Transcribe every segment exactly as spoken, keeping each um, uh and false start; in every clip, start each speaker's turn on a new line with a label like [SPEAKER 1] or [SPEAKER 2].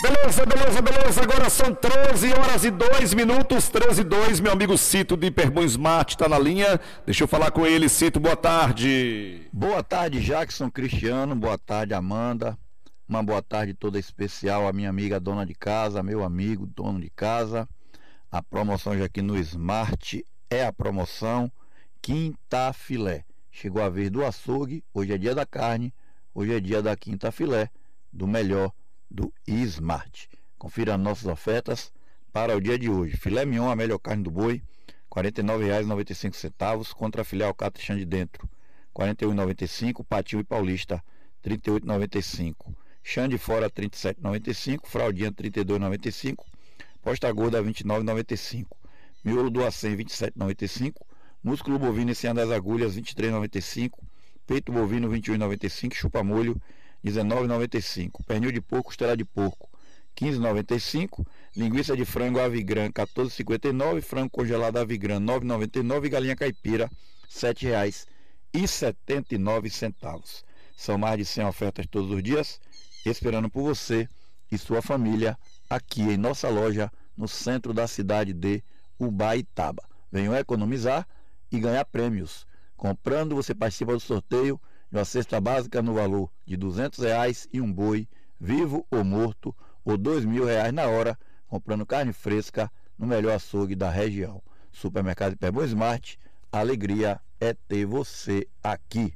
[SPEAKER 1] Beleza, beleza, beleza. Agora são treze horas e dois minutos. treze e dois. Meu amigo Cito de Hiperbom Smart está na linha. Deixa eu falar com ele. Cito, boa tarde.
[SPEAKER 2] Boa tarde, Jackson Cristiano. Boa tarde, Amanda. Uma boa tarde toda especial à minha amiga dona de casa, meu amigo dono de casa. A promoção já aqui no Smart é a promoção Quinta Filé. Chegou a vez do açougue. Hoje é dia da carne. Hoje é dia da Quinta Filé, do melhor do Smart. Confira nossas ofertas para o dia de hoje. Filé mignon, a melhor carne do boi, quarenta e nove reais e noventa e cinco centavos, contra filé alcatra chã de dentro, quarenta e um reais e noventa e cinco centavos, patinho e paulista, trinta e oito reais e noventa e cinco centavos, chã de fora, trinta e sete reais e noventa e cinco centavos, fraldinha, trinta e dois reais e noventa e cinco centavos, posta gorda, vinte e nove reais e noventa e cinco centavos, miolo do acém, vinte e sete reais e noventa e cinco centavos, músculo bovino em cima das agulhas, vinte e três reais e noventa e cinco centavos, peito bovino, vinte e um reais e noventa e cinco centavos, chupa molho, dezenove reais e noventa e cinco centavos, pernil de porco, costela de porco, quinze reais e noventa e cinco centavos, linguiça de frango Avigran, quatorze reais e cinquenta e nove centavos, frango congelado Avigran, nove reais e noventa e nove centavos, e galinha caipira, sete reais e setenta e nove centavos. São mais de cem ofertas todos os dias, esperando por você e sua família aqui em nossa loja, no centro da cidade de Ubaitaba. Venham economizar e ganhar prêmios. Comprando, você participa do sorteio de uma cesta básica no valor de duzentos reais e um boi, vivo ou morto, ou dois mil reais na hora, comprando carne fresca no melhor açougue da região. Supermercado Hiperbom Smart, a alegria é ter você aqui.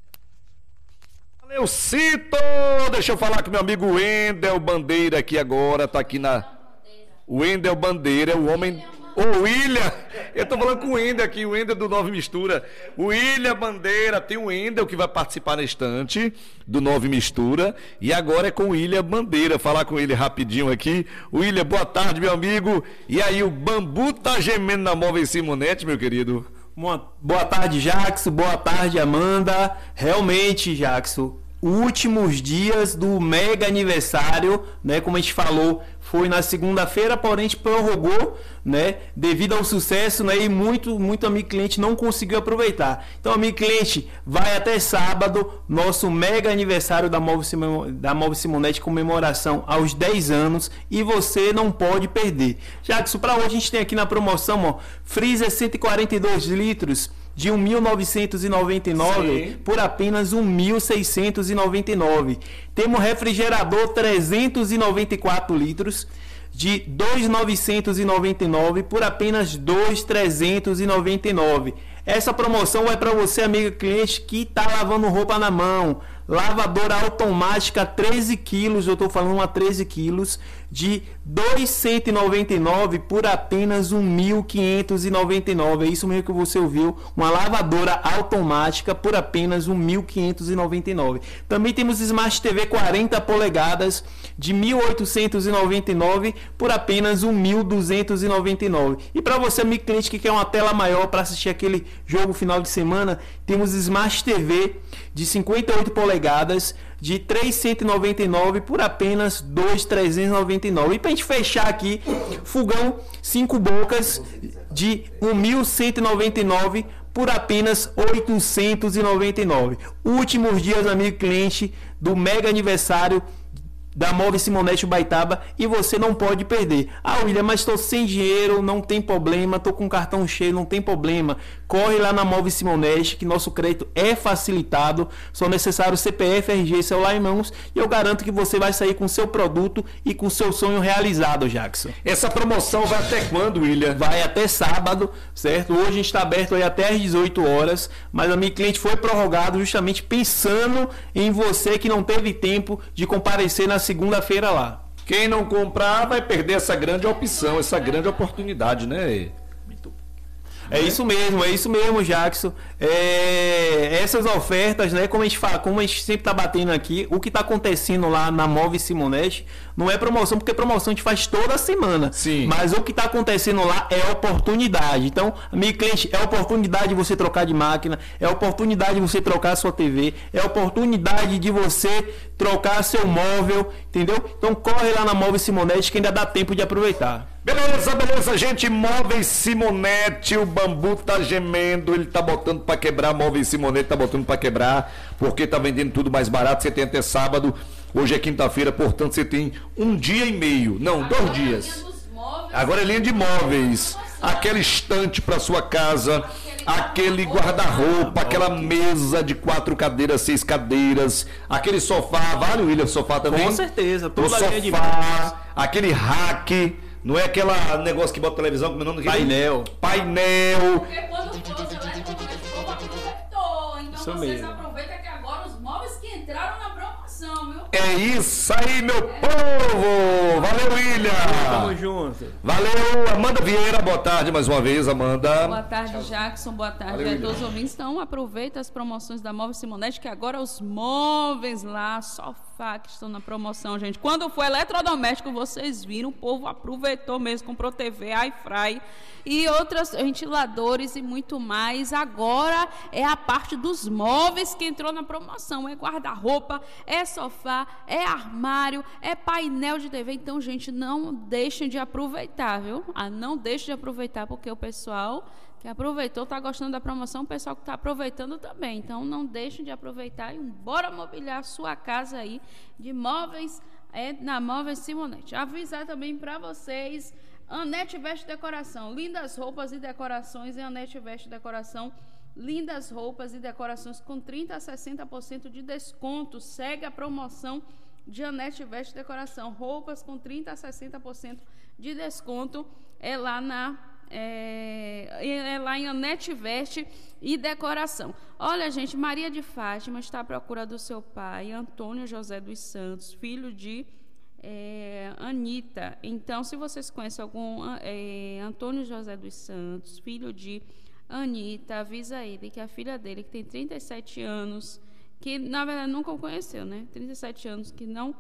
[SPEAKER 1] Valeu, Cito! Deixa eu falar com meu amigo Wendel Bandeira aqui agora, tá aqui na... Wendel Bandeira, o homem... O William, eu tô falando com o Wendel aqui, o Wendel do Nove Mistura. O William Bandeira, tem o Wendel que vai participar na estante do Nove Mistura. E agora é com o William Bandeira, falar com ele rapidinho aqui. William, boa tarde, meu amigo. E aí, o bambu tá gemendo na Móveis Simonete, meu querido?
[SPEAKER 3] Boa tarde, Jackson. Boa tarde, Amanda. Realmente, Jackson, últimos dias do mega aniversário, né? Como a gente falou, foi na segunda-feira, porém a gente prorrogou, né? Devido ao sucesso, né? E muito, muito amigo cliente não conseguiu aproveitar. Então, amigo cliente, vai até sábado, nosso mega aniversário da Móvel Simonete, da Móvel Simonete, comemoração aos dez anos, e você não pode perder. Jackson, para hoje a gente tem aqui na promoção, ó, freezer cento e quarenta e dois litros, de mil novecentos e noventa e nove Sim. por apenas mil seiscentos e noventa e nove. Temos refrigerador trezentos e noventa e quatro litros de dois mil novecentos e noventa e nove por apenas dois mil trezentos e noventa e nove. Essa promoção é para você, amigo cliente, que está lavando roupa na mão. Lavadora automática treze quilos, eu estou falando uma treze quilos, de dois mil cento e noventa e nove por apenas mil quinhentos e noventa e nove. É isso mesmo que você ouviu, uma lavadora automática por apenas mil quinhentos e noventa e nove. Também temos Smart T V quarenta polegadas de mil oitocentos e noventa e nove por apenas mil duzentos e noventa e nove. E para você, amigo cliente, que quer uma tela maior para assistir aquele jogo final de semana, temos Smart T V de cinquenta e oito polegadas de trezentos e noventa e nove por apenas dois mil trezentos e noventa e nove. E para a gente fechar aqui, fogão cinco bocas de mil cento e noventa e nove por apenas oitocentos e noventa e nove. Últimos dias, amigo cliente, do mega aniversário da Móvel Simonete Ubaitaba, e você não pode perder. Ah, William, mas estou sem dinheiro, não tem problema, estou com cartão cheio, não tem problema. Corre lá na Móvel Simonete, que nosso crédito é facilitado, só necessário C P F, R G e celular em mãos, e eu garanto que você vai sair com seu produto e com seu sonho realizado, Jackson.
[SPEAKER 1] Essa promoção vai até quando, William?
[SPEAKER 3] Vai até sábado, certo? Hoje a gente está aberto aí até às dezoito horas, mas a minha cliente foi prorrogado justamente pensando em você que não teve tempo de comparecer na segunda-feira lá.
[SPEAKER 1] Quem não comprar vai perder essa grande opção, essa grande oportunidade, né?
[SPEAKER 3] É isso mesmo, é isso mesmo, Jackson. É, essas ofertas, né, como a gente fala, como a gente sempre está batendo aqui, o que está acontecendo lá na Móvel Simonete não é promoção, porque promoção a gente faz toda semana.
[SPEAKER 1] Sim.
[SPEAKER 3] Mas o que está acontecendo lá é oportunidade. Então, amigo cliente, é oportunidade de você trocar de máquina, é oportunidade de você trocar a sua T V, é oportunidade de você trocar seu móvel, entendeu? Então corre lá na Móvel Simonete que ainda dá tempo de aproveitar.
[SPEAKER 1] Beleza, beleza, gente. Móveis Simonete, o bambu tá gemendo, ele tá botando para quebrar. Móveis Simonete tá botando para quebrar, porque tá vendendo tudo mais barato. Você tem até sábado. Hoje é quinta-feira, portanto você tem um dia e meio, não, dois dias. Agora é linha de móveis, aquele estante para sua casa, aquele guarda-roupa, aquela mesa de quatro cadeiras, seis cadeiras, aquele sofá, vale, William, sofá também?
[SPEAKER 3] Com certeza,
[SPEAKER 1] o sofá, aquele rack, não é aquele negócio que bota televisão, como é o nome daquele?
[SPEAKER 3] Painel.
[SPEAKER 1] Painel.
[SPEAKER 4] Porque quando fosse eletrodoméstico, o povo aproveitou. Então
[SPEAKER 3] Isso
[SPEAKER 4] vocês
[SPEAKER 3] mesmo.
[SPEAKER 4] aproveitam que agora os móveis que entraram na promoção, viu?
[SPEAKER 1] É isso aí, meu povo! Valeu, William!
[SPEAKER 3] Tamo junto.
[SPEAKER 1] Valeu, Amanda Vieira, boa tarde mais uma vez, Amanda.
[SPEAKER 4] Boa tarde, Jackson. Boa tarde
[SPEAKER 1] Valeu,
[SPEAKER 4] a todos os ouvintes. Então, aproveita as promoções da Móveis Simonete, que agora os móveis lá, sofá, que estão na promoção, gente. Quando for eletrodoméstico, vocês viram, o povo aproveitou mesmo, comprou T V, airfry e outros ventiladores e muito mais. Agora é a parte dos móveis que entrou na promoção. É guarda-roupa, é sofá, é armário, é painel de T V. Então, gente, não deixem de aproveitar, viu? Ah, não deixem de aproveitar, porque o pessoal que aproveitou está gostando da promoção, o pessoal que está aproveitando também. Então, não deixem de aproveitar e bora mobiliar a sua casa aí de móveis é, na Móveis Simonete. Avisar também para vocês, Anete Veste Decoração, lindas roupas e decorações em Anete Veste Decoração. Lindas roupas e decorações com trinta a sessenta por cento de desconto. Segue a promoção de Anete Veste Decoração. Roupas com trinta a sessenta por cento de desconto. É lá na é, é lá em Anete Veste e Decoração. Olha, gente, Maria de Fátima está à procura do seu pai, Antônio José dos Santos, filho de É, Anita. Então, se vocês conhecem algum é, Antônio José dos Santos, filho de Anita, avisa ele que a filha dele, que tem trinta e sete anos, que na verdade nunca o conheceu, né? trinta e sete anos, que não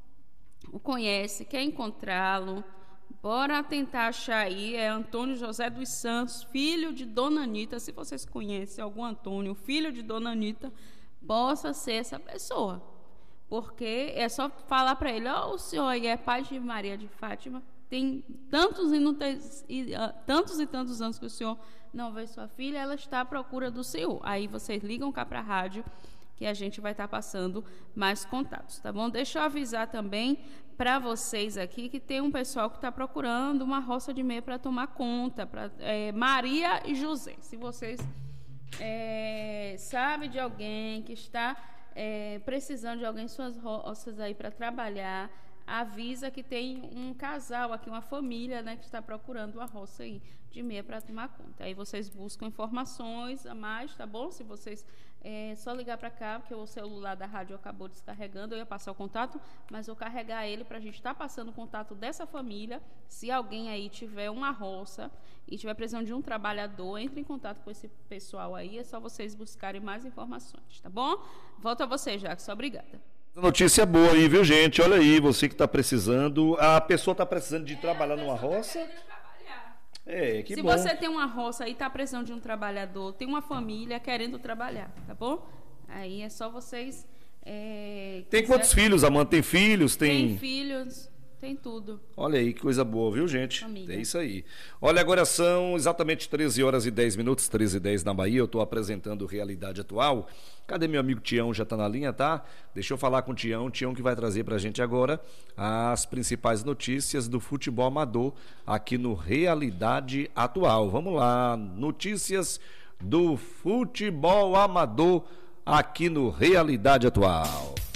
[SPEAKER 4] o conhece, quer encontrá-lo. Bora tentar achar aí. É Antônio José dos Santos, filho de Dona Anita. Se vocês conhecem algum Antônio, filho de Dona Anita, possa ser essa pessoa. Porque é só falar para ele: ó, oh, o senhor aí é pai de Maria de Fátima, tem tantos e, não tem, e, uh, tantos e tantos anos que o senhor não vê sua filha, ela está à procura do senhor. Aí vocês ligam cá para a rádio, que a gente vai estar passando mais contatos, tá bom? Deixa eu avisar também para vocês aqui que tem um pessoal que está procurando uma roça de meia para tomar conta, pra, é, Maria e José. Se vocês é, sabem de alguém que está É, precisando de alguém em suas roças aí para trabalhar, avisa que tem um casal aqui, uma família, né, que está procurando uma roça aí de meia para tomar conta. Aí vocês buscam informações a mais, tá bom? Se vocês é só ligar para cá, porque o celular da rádio acabou descarregando, eu ia passar o contato, mas vou carregar ele para a gente estar tá passando o contato dessa família. Se alguém aí tiver uma roça e tiver precisando de um trabalhador, entre em contato com esse pessoal aí, é só vocês buscarem mais informações, tá bom? Volto a você, Jackson. Obrigada.
[SPEAKER 1] Notícia boa aí, viu, gente? Olha aí, você que está precisando, a pessoa está precisando de é, trabalhar numa roça. É, que
[SPEAKER 4] Se
[SPEAKER 1] bom.
[SPEAKER 4] você tem uma roça e está precisando de um trabalhador, tem uma família querendo trabalhar, tá bom? Aí é só vocês... É,
[SPEAKER 1] tem quantos quiser... filhos, Amanda? Tem filhos? Tem,
[SPEAKER 4] tem filhos, tem tudo.
[SPEAKER 1] Olha aí, que coisa boa, viu, gente?
[SPEAKER 4] Família.
[SPEAKER 1] É isso aí. Olha, agora são exatamente treze horas e dez minutos, treze e dez na Bahia. Eu estou apresentando Realidade Atual. Cadê meu amigo Tião? Já está na linha, tá? Deixa eu falar com o Tião. Tião que vai trazer para a gente agora as principais notícias do futebol amador aqui no Realidade Atual. Vamos lá, notícias do futebol amador aqui no Realidade Atual.